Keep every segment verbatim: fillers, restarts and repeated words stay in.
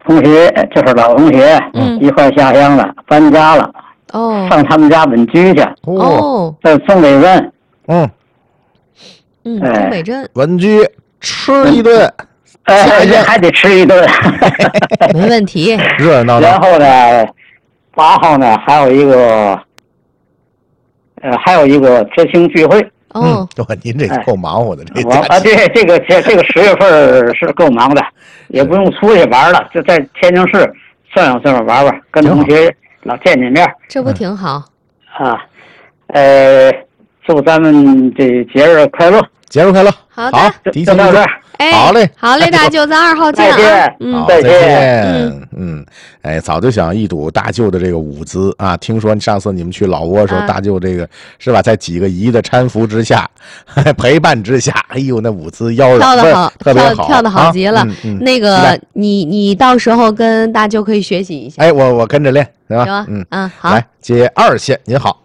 同学，就是老同学， 嗯， 一块下乡了，搬家了， 哦， 上他们家稳居去。 哦， 在松北镇。 嗯嗯， 哎东北镇稳居吃一顿， 哎， 下乡还得吃一顿。 没问题。 热热闹闹。 然后呢，八号呢还有一个，呃，还有一个知青聚会。 哦， 嗯，哇，您这够忙活的，这我啊，对，这个这这个十月份是够忙的，也不用出去玩了，就在天津市算上算上玩玩，跟同学老见见面。 这不挺好啊？呃，祝咱们这节日快乐， 节日快乐。 好的， 好，提前到这儿。 哎， 好嘞， 好嘞，大舅，咱二号见啊！嗯， 好，再见。嗯，哎，早就想一睹大舅的这个舞姿啊！听说上次你们去老挝的时候，大舅这个是吧，在几个姨的搀扶之下、陪伴之下，哎呦，那舞姿妖娆， 跳的好， 特别好， 跳的好极了。那个，你你到时候跟大舅可以学习一下。 哎，我我跟着练，对吧？ 行， 嗯嗯，好。 来接二线，您好。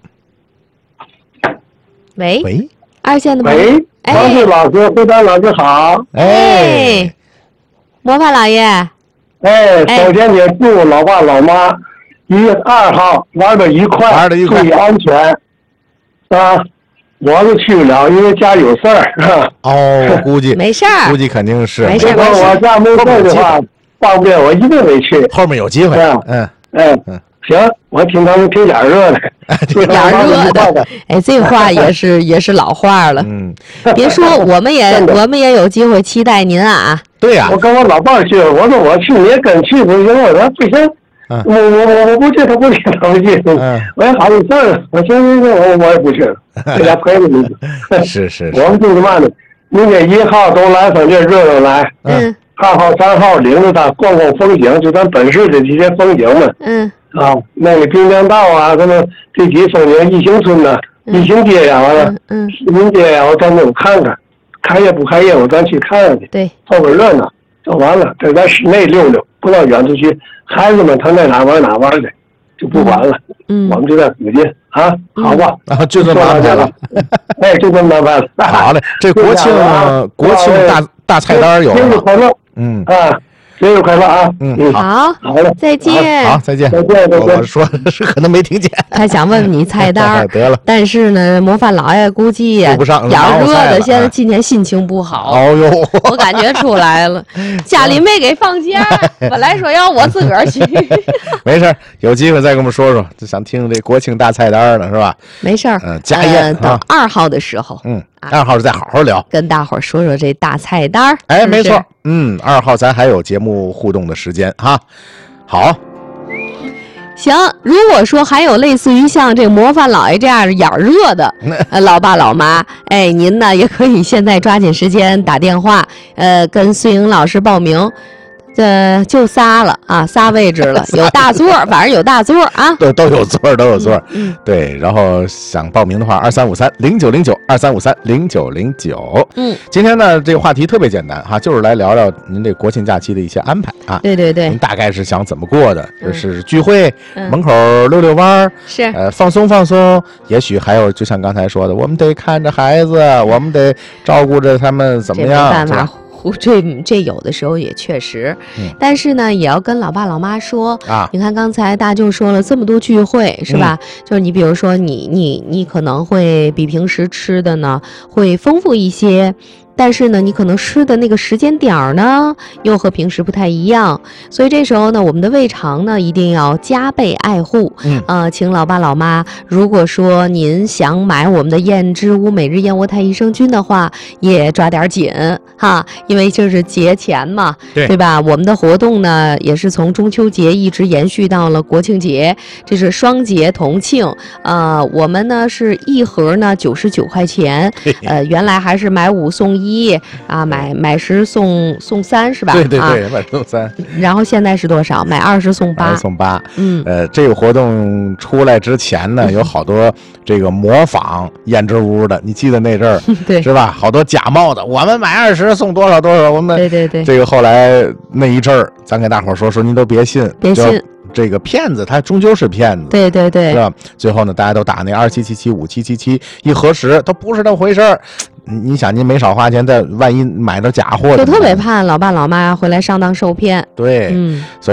喂喂， 二线的喂。王旭老师，辉丹老师好！ 哎，魔法老爷， 哎，首先也祝老爸老妈一月二号玩的愉快， 玩的愉快， 注意安全啊！我是去不了，因为家有事儿。 哦，估计没事儿， 估计肯定是没事。 如果我家没事的话，方便我一定得去。 后面有机会， 嗯嗯嗯。行，我听他们挺眼热的， 眼热的。哎，这话也是也是老话了。 嗯， 别说，我们也我们也有机会期待您啊。 对呀， 我跟我老伴儿去，我说我去，你也跟去不行？我说不行，我我我我不去，他不去，他不去。我也好有事儿，我行行行，我我也不去了，在家陪着你。 是是。 我们就是嘛呢？明天一号都来上这热热来， 嗯， 二号、三号领着他逛逛风景，就咱本市的这些风景们。 嗯。 啊，那个滨江道啊，什么这几风景，义兴村呐、义兴街呀，完了， 嗯， 市民街呀，我咱都看看。开业不开业，我咱去看看去。 对， 凑个热闹就完了。在咱室内溜溜，不到远处去，孩子们他在哪玩哪玩去，就不管了。 嗯， 我们就在附近啊，好吧？ 啊，就这么安排了。 哎，就这么安排了。 好嘞，这国庆国庆大大菜单有节日快乐。 嗯啊。节日快乐啊！ 嗯， 好， 好了， 再见， 好，再见， 再见，再见。 我说是可能没听见， 他想问你菜单得了， 但是呢，模范老爷估计呀， 不上， 眼热的，现在今天心情不好。 哦呦， 我感觉出来了，家里没给放假，本来说要我自个儿去。 没事，有机会再跟我们说说，就想听这国庆大菜单呢，是吧？ 没事儿， 嗯，家宴等二号的时候， 嗯。二号再好好聊， 跟大伙儿说说这大菜单。 哎，没错，嗯，二号咱还有节目互动的时间哈。好， 行，如果说还有类似于像这模范老爷这样眼热的呃老爸老妈，哎，您呢也可以现在抓紧时间打电话，呃，跟孙颖老师报名。这就仨了啊，仨位置了，有大座，反正有大座啊， 都都有座，都有座。 嗯， 对。然后想报名的话，二三五三零九零九，二三五三零九零九。 嗯， 今天呢，这个话题特别简单哈，就是来聊聊您这国庆假期的一些安排啊。 对对对。 您大概是想怎么过的？就是聚会， 嗯、 门口溜溜弯儿， 是呃放松放松。也许还有，就像刚才说的，我们得看着孩子，我们得照顾着他们，怎么样？ 没办法。这这有的时候也确实， 嗯、 但是呢，也要跟老爸老妈说啊。 你看刚才大舅说了这么多聚会，是吧？ 嗯、 就是你比如说你你你可能会比平时吃的呢会丰富一些。但是呢，你可能吃的那个时间点儿呢，又和平时不太一样，所以这时候呢，我们的胃肠呢一定要加倍爱护。 嗯， 呃，请老爸老妈，如果说您想买我们的燕之屋每日燕窝胎益生菌的话，也抓点紧哈，因为这是节前嘛， 对对吧？我们的活动呢，也是从中秋节一直延续到了国庆节，这是双节同庆。呃，我们呢是一盒呢九十九块钱，呃，原来还是买五送一。一啊，买买十送送三是吧？ 对对对，买十送三。 然后现在是多少？买二十送八。 送八。 嗯， 呃，这个活动出来之前呢，有好多这个模仿燕之屋的，你记得那阵儿对是吧？好多假冒的，我们买二十送多少多少，我们对对对。 这个后来那一阵儿，咱给大伙儿说说，您都别信， 别信。 这个骗子他终究是骗子， 对对对， 是吧？最后呢，大家都打那二七七七五七七七，一核实都不是那么回事儿。你想，您没少花钱，再万一买到假货， 就特别怕老爸老妈回来上当受骗。 对， 嗯， 所以。